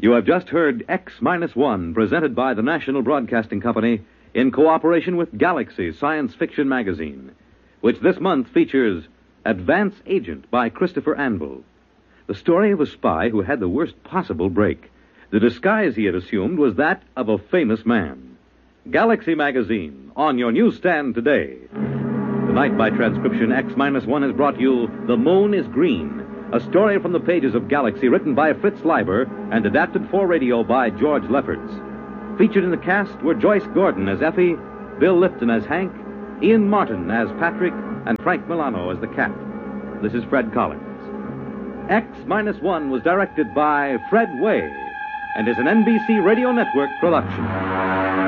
You have just heard X-1, presented by the National Broadcasting Company in cooperation with Galaxy Science Fiction Magazine, which this month features Advance Agent by Christopher Anvil. The story of a spy who had the worst possible break. The disguise he had assumed was that of a famous man. Galaxy Magazine, on your newsstand today. Tonight, by transcription, X-1 has brought you The Moon is Green, a story from the pages of Galaxy written by Fritz Leiber and adapted for radio by George Lefferts. Featured in the cast were Joyce Gordon as Effie, Bill Lipton as Hank, Ian Martin as Patrick, and Frank Milano as the Cat. This is Fred Collins. X-1 was directed by Fred Way and is an NBC Radio Network production.